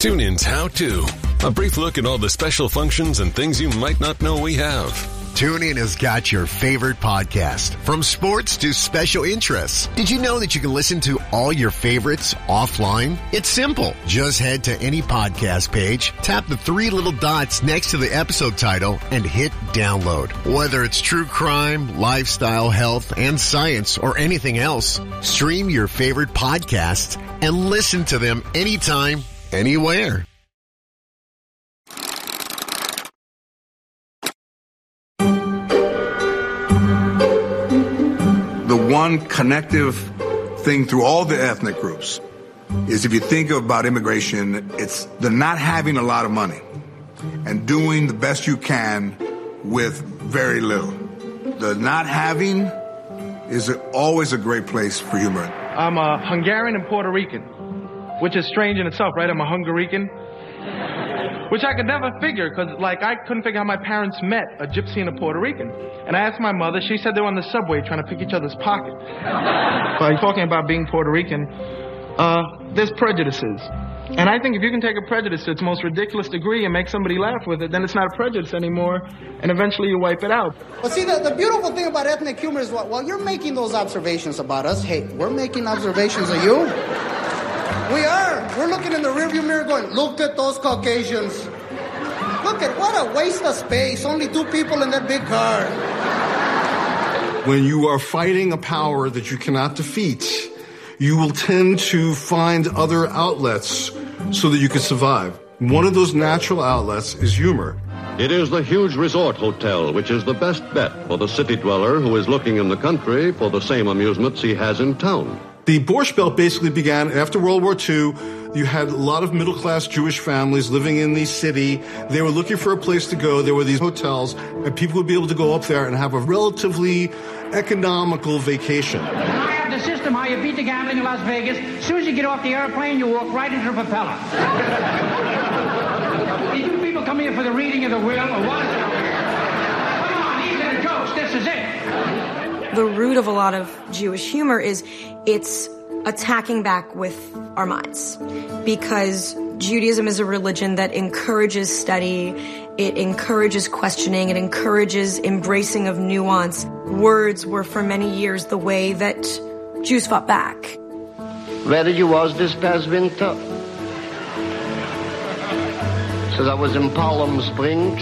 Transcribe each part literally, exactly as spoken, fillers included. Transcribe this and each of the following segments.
TuneIn's How To. A brief look at all the special functions and things you might not know we have. TuneIn has got your favorite podcast, from sports to special interests. Did you know that you can listen to all your favorites offline? It's simple. Just head to any podcast page, tap the three little dots next to the episode title, and hit download. Whether it's true crime, lifestyle, health, and science, or anything else, stream your favorite podcasts and listen to them anytime, anywhere. The one connective thing through all the ethnic groups is, if you think about immigration, it's the not having a lot of money and doing the best you can with very little. The not having is always a great place for humor. I'm a Hungarian and Puerto Rican, which is strange in itself, right? I'm a Hungarican, which I could never figure, because, like, I couldn't figure how my parents met, a gypsy and a Puerto Rican. And I asked my mother, she said they were on the subway trying to pick each other's pocket. By talking about being Puerto Rican, uh, there's prejudices. And I think if you can take a prejudice to its most ridiculous degree and make somebody laugh with it, then it's not a prejudice anymore, and eventually you wipe it out. Well, see, the, the beautiful thing about ethnic humor is, while well, you're making those observations about us, hey, we're making observations of you. We are. We're looking in the rearview mirror going, look at those Caucasians. Look at what a waste of space. Only two people in that big car. When you are fighting a power that you cannot defeat, you will tend to find other outlets so that you can survive. One of those natural outlets is humor. It is the huge resort hotel, which is the best bet for the city dweller who is looking in the country for the same amusements he has in town. The Borscht Belt basically began after World War Two. You had a lot of middle-class Jewish families living in the city. They were looking for a place to go. There were these hotels, and people would be able to go up there and have a relatively economical vacation. I have the system how you beat the gambling in Las Vegas. As soon as you get off the airplane, you walk right into the propeller. Did you people come here for the reading of the will, or what? Come on, these are the jokes. This is it. The root of a lot of Jewish humor is it's attacking back with our minds, because Judaism is a religion that encourages study, it encourages questioning, it encourages embracing of nuance. Words were for many years the way that Jews fought back. Where you was this past winter? Says I was in Palm Springs.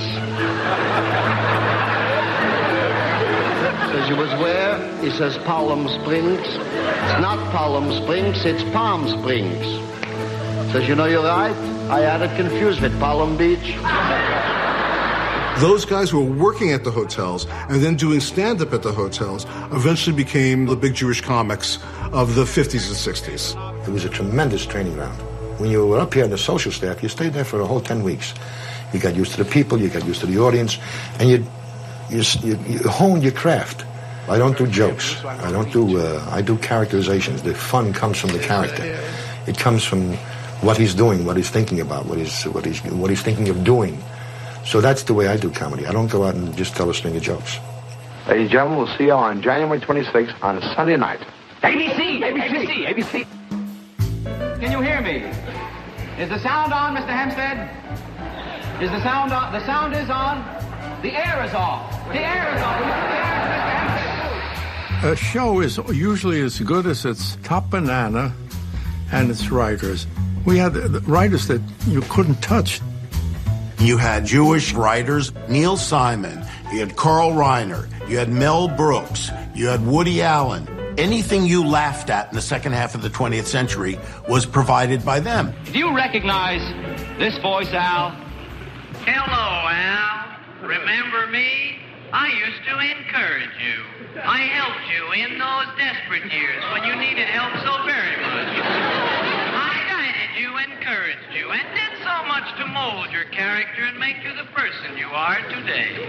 Says you was where? He says Palm Springs. It's not Palm Springs, it's Palm Springs. Says, you know, you're right. I had it confused with Palm Beach. Those guys who were working at the hotels and then doing stand-up at the hotels eventually became the big Jewish comics of the fifties and sixties. It was a tremendous training ground. When you were up here on the social staff, you stayed there for a whole ten weeks. You got used to the people, you got used to the audience, and you you, you, you honed your craft. I don't do jokes. I don't do, uh, I do characterizations. The fun comes from the character. It comes from what he's doing, what he's thinking about, what he's, what he's, what he's thinking of doing. So that's the way I do comedy. I don't go out and just tell a string of jokes. Ladies and gentlemen, we'll see you on January twenty-sixth on Sunday night. A B C, A B C, A B C. Can you hear me? Is the sound on, Mister Hempstead? Is the sound on? The sound is on. The air is off. The air is off. The air is, Mister Hempstead. A show is usually as good as its top banana and its writers. We had writers that you couldn't touch. You had Jewish writers, Neil Simon, you had Carl Reiner, you had Mel Brooks, you had Woody Allen. Anything you laughed at in the second half of the twentieth century was provided by them. Do you recognize this voice, Al? Hello, Al. Remember me? I used to encourage you. I helped you in those desperate years when you needed help so very much. I guided you, encouraged you, and did so much to mold your character and make you the person you are today.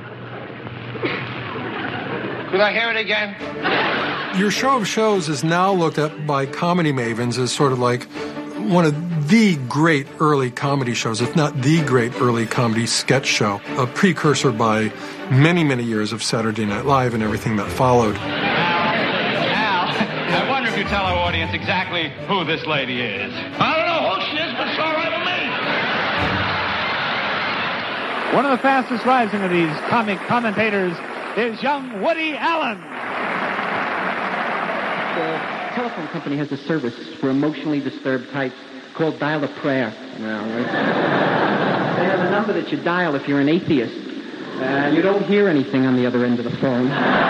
Could I hear it again? Your show of shows is now looked at by comedy mavens as sort of like one of the great early comedy shows, if not the great early comedy sketch show, a precursor by many, many years of Saturday Night Live and everything that followed. Al, Al, I wonder if you tell our audience exactly who this lady is. I don't know who she is, but it's all right with me. One of the fastest rising of these comic commentators is young Woody Allen. The telephone company has a service for emotionally disturbed types called Dial a Prayer. No, they have a number that you dial if you're an atheist. Uh, you don't hear anything on the other end of the phone.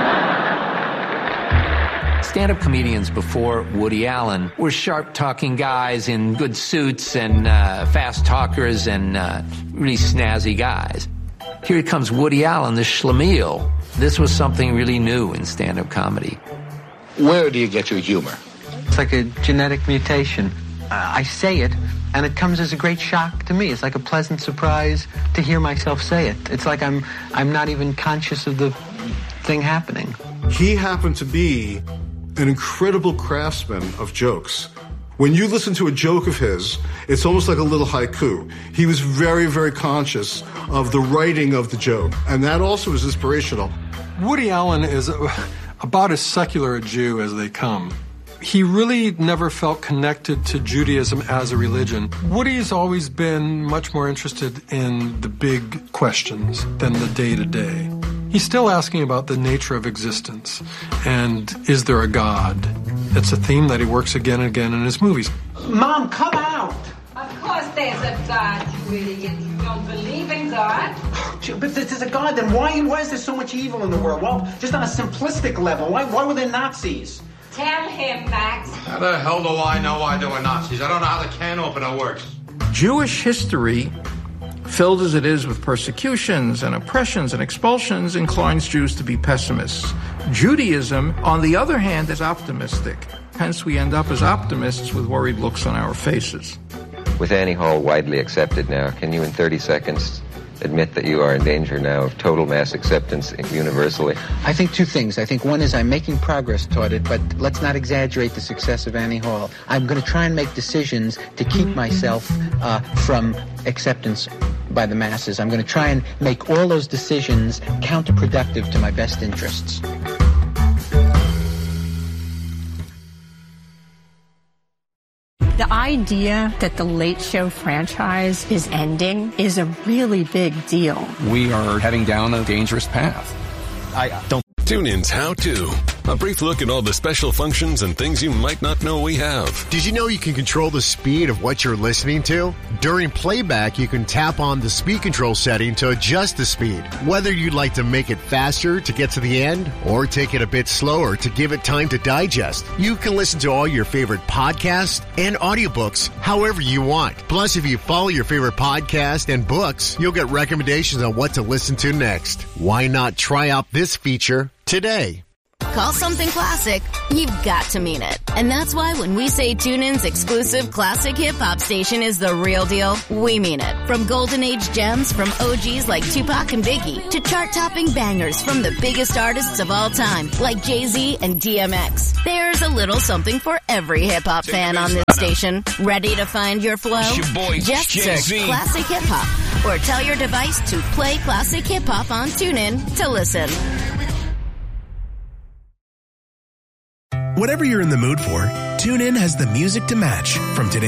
Stand-up comedians before Woody Allen were sharp-talking guys in good suits and uh, fast talkers and uh, really snazzy guys. Here comes Woody Allen, the schlemiel. This was something really new in stand-up comedy. Where do you get your humor? It's like a genetic mutation. Uh, I say it, and it comes as a great shock to me. It's like a pleasant surprise to hear myself say it. It's like I'm I'm not even conscious of the thing happening. He happened to be an incredible craftsman of jokes. When you listen to a joke of his, it's almost like a little haiku. He was very, very conscious of the writing of the joke, and that also was inspirational. Woody Allen is about as secular a Jew as they come. He really never felt connected to Judaism as a religion. Woody's always been much more interested in the big questions than the day-to-day. He's still asking about the nature of existence and is there a God? It's a theme that he works again and again in his movies. Mom, come out! Of course there's a God, you idiot. You don't believe in God. But if there's a God, then why, why is there so much evil in the world? Well, just on a simplistic level, why, why were there Nazis? Tell him, Max. How the hell do I know why there were Nazis? I don't know how the can opener works. Jewish history, filled as it is with persecutions and oppressions and expulsions, inclines Jews to be pessimists. Judaism, on the other hand, is optimistic. Hence, we end up as optimists with worried looks on our faces. With Annie Hall widely accepted now, can you in thirty seconds admit that you are in danger now of total mass acceptance universally? I think two things. I think one is I'm making progress toward it, but let's not exaggerate the success of Annie Hall. I'm going to try and make decisions to keep myself uh, from acceptance by the masses. I'm going to try and make all those decisions counterproductive to my best interests. The idea that the Late Show franchise is ending is a really big deal. We are heading down a dangerous path. I don't. TuneIn's How To. A brief look at all the special functions and things you might not know we have. Did you know you can control the speed of what you're listening to? During playback, you can tap on the speed control setting to adjust the speed. Whether you'd like to make it faster to get to the end or take it a bit slower to give it time to digest, you can listen to all your favorite podcasts and audiobooks however you want. Plus, if you follow your favorite podcast and books, you'll get recommendations on what to listen to next. Why not try out this feature today? Call something classic, you've got to mean it. And that's why when we say TuneIn's exclusive classic hip-hop station is the real deal, we mean it. From golden age gems from O Gs like Tupac and Biggie to chart-topping bangers from the biggest artists of all time like Jay-Z and D M X. There's a little something for every hip-hop fan on this station. Ready to find your flow? It's your boy, Just Jay-Z. search Classic Hip-Hop or tell your device to play Classic Hip-Hop on TuneIn to listen. Whatever you're in the mood for, TuneIn has the music to match from today's